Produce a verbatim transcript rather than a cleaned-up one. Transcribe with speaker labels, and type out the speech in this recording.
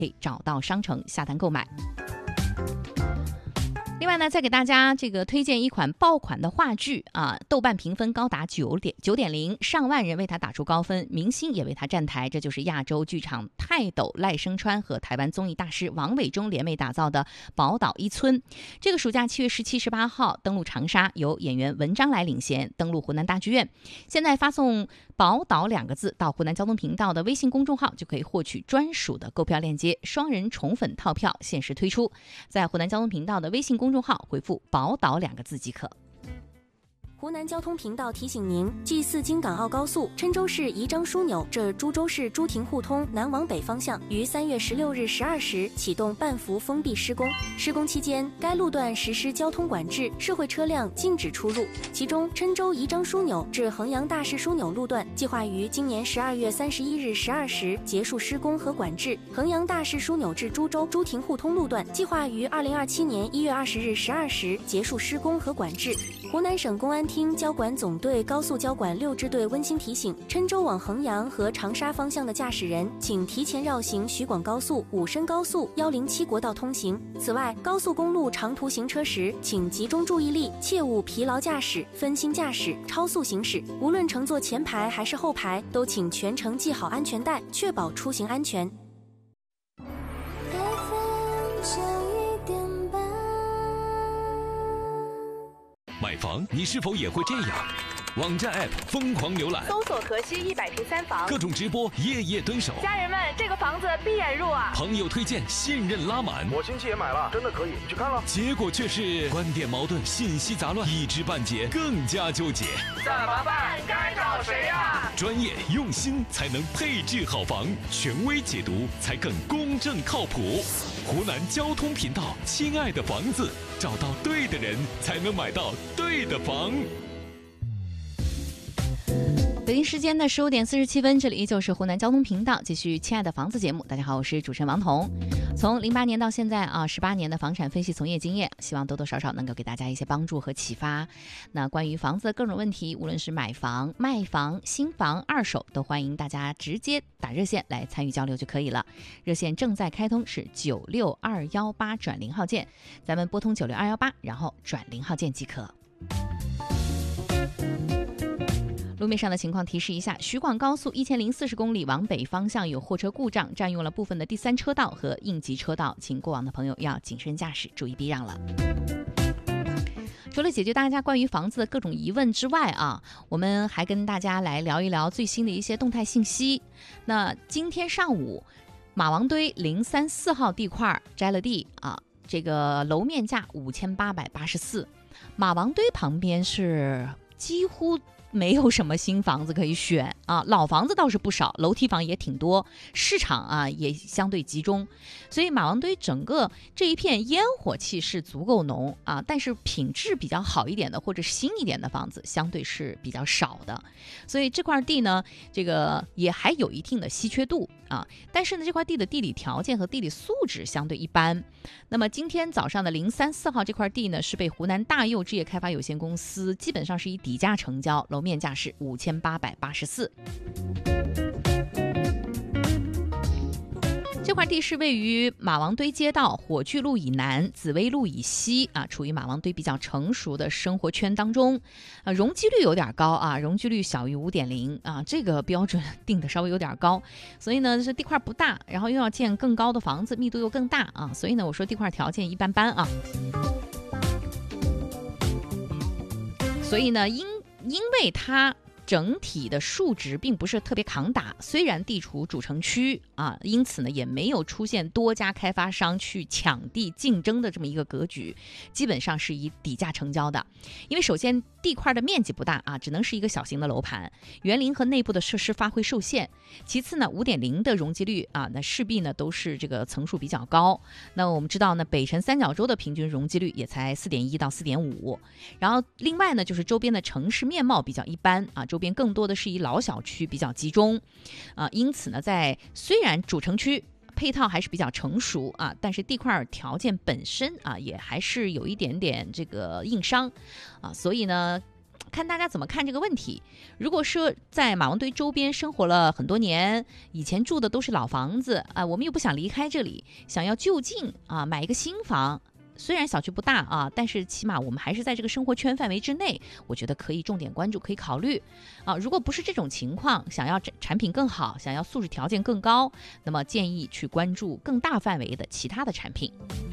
Speaker 1: 可以找到商城下单购买。另外呢，再给大家这个推荐一款爆款的话剧啊，豆瓣评分高达九点九点零，上万人为它打出高分，明星也为它站台。这就是亚洲剧场泰斗赖声川和台湾综艺大师王伟忠联袂打造的《宝岛一村》。这个暑假七月十七、十八号登陆长沙，由演员文章来领衔，登陆湖南大剧院。现在发送“宝岛”两个字到湖南交通频道的微信公众号，就可以获取专属的购票链接，双人宠粉套票限时推出，在湖南交通频道的微信公众号回复“宝岛”两个字即可。
Speaker 2: 湖南交通频道提醒您：G 四京港澳高速郴州市宜章枢纽至株洲市朱亭互通南往北方向于三月十六日十二时启动半幅封闭施工。施工期间，该路段实施交通管制，社会车辆禁止出入。其中，郴州宜章枢纽至衡阳大市枢纽路段计划于今年十二月三十一日十二时结束施工和管制；衡阳大市枢纽至株洲朱亭互通路段计划于二零二七年一月二十日十二时结束施工和管制。湖南省公安厅交管总队高速交管六支队温馨提醒：郴州往衡阳和长沙方向的驾驶人，请提前绕行徐广高速、武深高速、一零七国道通行。此外，高速公路长途行车时，请集中注意力，切勿疲劳驾驶、分心驾驶、超速行驶。无论乘坐前排还是后排，都请全程系好安全带，确保出行安全。
Speaker 3: 买房你是否也会这样？网站 App 疯狂浏览，
Speaker 4: 搜索河西一百平三房，
Speaker 3: 各种直播夜夜蹲守。
Speaker 4: 家人们，这个房子闭眼入啊！
Speaker 3: 朋友推荐，信任拉满。
Speaker 5: 我亲戚也买了，真的可以，你去看了。
Speaker 3: 结果却是观点矛盾，信息杂乱，一知半解，更加纠结。
Speaker 4: 怎么办？该找谁呀？
Speaker 3: 专业用心才能配置好房，权威解读才更公正靠谱。湖南交通频道，亲爱的房子，找到对的人，才能买到对的房。
Speaker 1: 北京时间的十五点四十七分，这里依旧是湖南交通频道，继续亲爱的房子节目。大家好，我是主持人王彤。从零八年到现在啊，十八年的房产分析从业经验，希望多多少少能够给大家一些帮助和启发。那关于房子的各种问题，无论是买房、卖房、新房、二手，都欢迎大家直接打热线来参与交流就可以了。热线正在开通，是九六二幺八转零号键，咱们拨通九六二幺八，然后转零号键即可。路面上的情况提示一下：徐广高速一千零四十公里往北方向有货车故障，占用了部分的第三车道和应急车道，请过往的朋友要谨慎驾驶，注意避让了。除了解决大家关于房子的各种疑问之外啊，我们还跟大家来聊一聊最新的一些动态信息。那今天上午，马王堆零三四号地块摘了地啊，这个楼面价五千八百八十四。马王堆旁边是几乎没有什么新房子可以选啊，老房子倒是不少，楼梯房也挺多，市场啊也相对集中，所以马王堆整个这一片烟火气是足够浓啊，但是品质比较好一点的或者新一点的房子相对是比较少的，所以这块地呢，这个也还有一定的稀缺度啊，但是呢，这块地的地理条件和地理素质相对一般。那么今天早上的零三四号这块地呢，是被湖南大佑置业开发有限公司基本上是以底价成交，楼面价是五千八百八十四。这块地是位于马王堆街道火炬路以南、紫薇路以西啊，处于马王堆比较成熟的生活圈当中，啊，容积率有点高啊，容积率小于 五点零 啊，这个标准定的稍微有点高，所以呢，这地块不大，然后又要建更高的房子，密度又更大啊，所以呢，我说地块条件一般般啊，所以呢，因因为它整体的数值并不是特别抗打，虽然地处主城区啊，因此呢也没有出现多家开发商去抢地竞争的这么一个格局，基本上是以底价成交的。因为首先地块的面积不大啊，只能是一个小型的楼盘，园林和内部的设施发挥受限。其次呢 五点零 的容积率啊，那势必呢都是这个层数比较高。那我们知道呢，北辰三角洲的平均容积率也才 四点一 到 四点五， 然后另外呢就是周边的城市面貌比较一般啊，周边更多的是以老小区比较集中啊，因此呢，在虽然主城区配套还是比较成熟啊，但是地块条件本身啊也还是有一点点这个硬伤啊，所以呢， 看大家怎么看这个问题。如果说在马王堆周边生活了很多年，以前住的都是老房子啊、呃，我们又不想离开这里，想要就近啊买一个新房。虽然小区不大啊，但是起码我们还是在这个生活圈范围之内，我觉得可以重点关注，可以考虑啊。如果不是这种情况，想要产品更好，想要素质条件更高，那么建议去关注更大范围的其他的产品。